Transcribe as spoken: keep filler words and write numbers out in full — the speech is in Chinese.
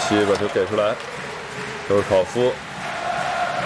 西把球给出来，都是考夫。